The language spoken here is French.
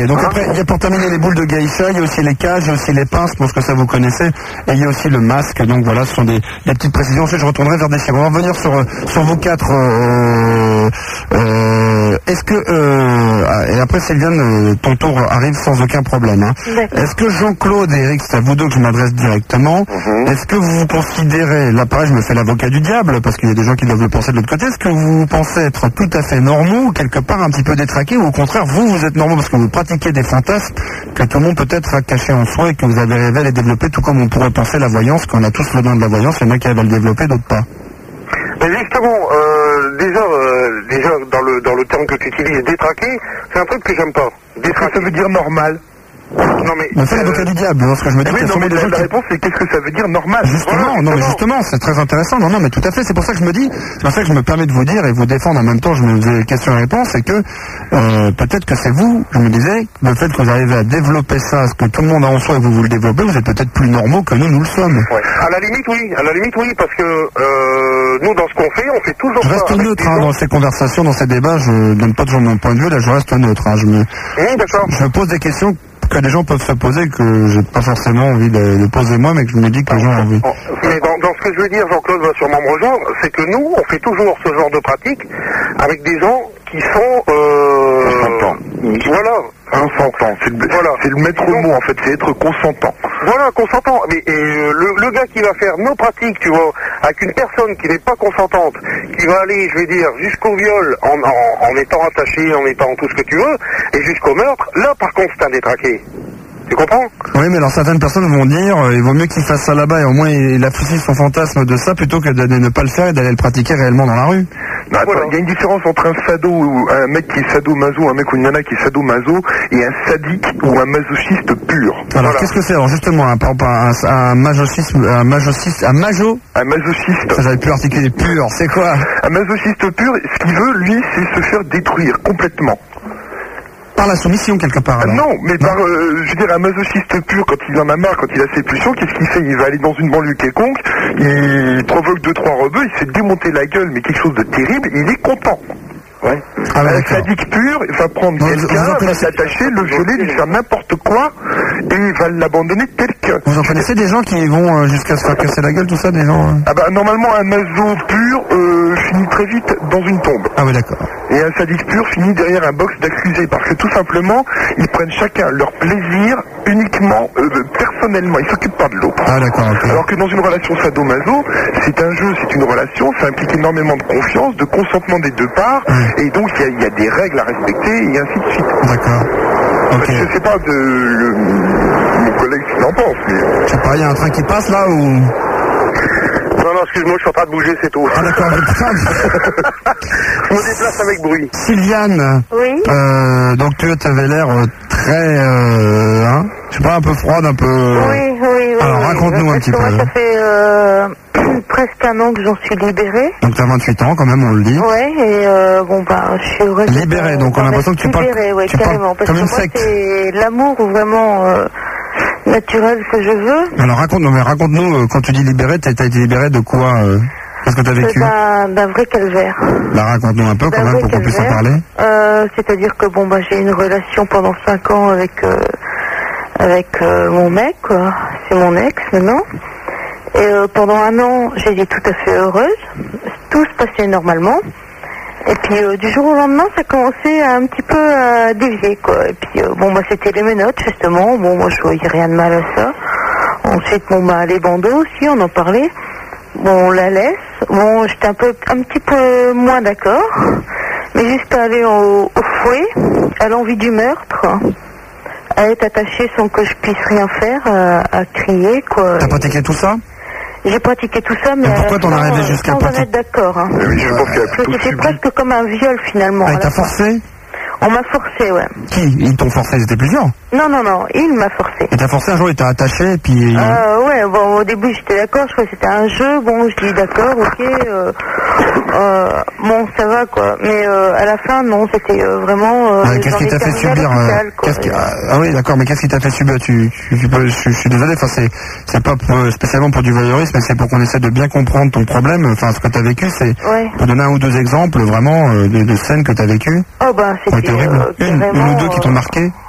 Ok, donc après, il y a pour terminer les boules de geisha, il y a aussi les cages, il y a aussi les pinces, je pense que ça vous connaissez, et il y a aussi le masque, donc voilà, ce sont des petites précisions. Ensuite, je retournerai vers des chiens. On va revenir sur vous quatre. Est-ce que, et après Sylviane, ton tour arrive sans aucun problème. Hein. Est-ce que Jean-Claude et Eric, c'est à vous deux que je m'adresse directement, est-ce que vous vous considérez, là pareil, je me fais l'avocat du diable, parce qu'il y a des gens qui doivent le penser de l'autre côté, est-ce que vous pensez être tout à fait normaux, ou quelque part un petit peu détraqués, ou au contraire, vous êtes normaux parce que vous pratiquez des fantasmes que tout le monde peut-être a cachés en soi et que vous avez rêvé à les développer, tout comme on pourrait penser la voyance, qu'on a tous le don de la voyance, il y en a qui arrivent à le développer, d'autres pas. Mais justement, déjà dans le terme que tu utilises, détraqué, c'est un truc que j'aime pas. Détraqué, ça veut dire normal. Non mais c'est l'avocat du diable, ce que je me dis. Oui, non, mais la réponse c'est qu'est-ce que ça veut dire normal. Justement, non mais justement, c'est très intéressant. Non mais tout à fait, c'est pour ça que je me dis, c'est pour ça que je me permets de vous dire et vous défendre en même temps, je me faisais question et réponse, c'est que peut-être que c'est vous, je me disais, le fait que vous arrivez à développer ça, ce que tout le monde a en soi et que vous le développez, vous êtes peut-être plus normaux que nous le sommes. Ouais. À la limite oui, parce que nous dans ce qu'on fait, on fait toujours. Je reste neutre dans ces conversations, dans ces débats, je donne pas toujours mon point de vue, là je reste neutre. Je pose des questions que les gens peuvent se poser, que j'ai pas forcément envie de poser moi, mais que je me dis que les gens ont envie. Mais dans ce que je veux dire, Jean-Claude va sûrement me rejoindre, c'est que nous, on fait toujours ce genre de pratique avec des gens qui sont... consentants. Voilà. Consentant, c'est le maître mot en fait, c'est être consentant. Voilà, consentant. Mais le gars qui va faire nos pratiques, tu vois, avec une personne qui n'est pas consentante, qui va aller, je vais dire, jusqu'au viol en étant attaché, en étant tout ce que tu veux, et jusqu'au meurtre, là par contre c'est un détraqué. Tu comprends? Oui, mais alors certaines personnes vont dire, il vaut mieux qu'il fasse ça là-bas et au moins il affiche son fantasme de ça plutôt que de ne pas le faire et d'aller le pratiquer réellement dans la rue. Non, attends, il y a une différence entre un sado, un mec qui est sado-maso, un mec ou une nana qui est sado-maso, et un sadique ou un masochiste pur. Alors qu'est-ce que c'est? Alors justement, un masochiste, un masochiste. Un masochiste. Ça, j'avais pu articuler pur, c'est quoi? Un masochiste pur, ce qu'il veut, lui, c'est se faire détruire complètement. Par la soumission, quelque part. Alors. Non, mais par, je veux dire, un masochiste pur, quand il en a marre, quand il a ses pulsions, qu'est-ce qu'il fait? Il va aller dans une banlieue quelconque, il provoque 2-3 rebeux, il se fait démonter la gueule, mais quelque chose de terrible, il est content. Ouais. Un sadique pur, il va prendre quelqu'un, va s'attacher, le violer, lui faire n'importe quoi, et il va l'abandonner tel que. Vous en connaissez des gens qui vont jusqu'à se faire casser la gueule, tout ça, des gens Ah bah normalement un maso pur finit très vite dans une tombe. Ah oui, d'accord. Et un sadique pur finit derrière un box d'accusés, parce que tout simplement, ils prennent chacun leur plaisir uniquement, personnellement, ils s'occupent pas de l'autre. Ah d'accord, ok. Alors que dans une relation sado-maso, c'est un jeu, c'est une relation, ça implique énormément de confiance, de consentement des deux parts, et donc il y a des règles à respecter, et ainsi de suite. D'accord. Ok. Je sais pas de mon collègue ce qu'il en pense, mais... Je sais pas, il y a un train qui passe là ou... Non, excuse-moi, je suis en train de bouger, c'est tout. Ah d'accord, je me déplace avec bruit. Sylviane. Oui. Donc tu avais l'air très, je sais pas, un peu froide, un peu... Oui. Alors raconte-nous un petit peu. Moi, ça fait presque un an que j'en suis libérée. Donc tu as 28 ans quand même, on le dit. Ouais, et je suis heureuse. Libérée, donc on a l'impression que tu parles... Libérée, oui, carrément. Parce que moi, c'est l'amour vraiment... naturel que je veux. Alors raconte-nous, quand tu dis libéré, t'as été libéré de quoi Qu'est-ce que t'as vécu? D'un vrai calvaire. Bah raconte-nous un peu quand même pour qu'on puisse en parler. C'est-à-dire que j'ai une relation pendant 5 ans avec mon mec, quoi. C'est mon ex maintenant. Et pendant un an, j'ai été tout à fait heureuse. Tout se passait normalement. Et puis du jour au lendemain, ça commençait à un petit peu à dévier, quoi. Et puis c'était les menottes, justement. Bon, moi je voyais rien de mal à ça. Ensuite, les bandeaux aussi, on en parlait. Bon, on la laisse. Bon, j'étais un petit peu moins d'accord. Mais juste à aller au fouet, à l'envie du meurtre, à être attachée sans que je puisse rien faire, à crier, quoi. T'as pratiqué tout ça? J'ai pratiqué tout ça, mais pourquoi t'en es arrivé jusqu'à sans en être d'accord. Hein. Oui, je pense que c'était presque comme un viol finalement. Ah, il t'a forcé? On m'a forcé, ouais. Qui? Ils t'ont forcé? Ils étaient plusieurs? Non, il m'a forcé. Il t'a forcé un jour, il t'a attaché, et puis... Ouais, au début j'étais d'accord, je croyais que c'était un jeu, je dis d'accord, ok, ça va, quoi. Mais à la fin, non, c'était vraiment... qu'est-ce qui t'a fait subir Ah oui, d'accord, mais qu'est-ce qui t'a fait subir je suis désolé, c'est pas spécialement pour du voyeurisme, mais c'est pour qu'on essaie de bien comprendre ton problème, ce que t'as vécu, c'est... Ouais. Pour donner un ou deux exemples, vraiment, de scènes que t'as vécues. C'était horrible. Une ou deux qui t'ont marqué?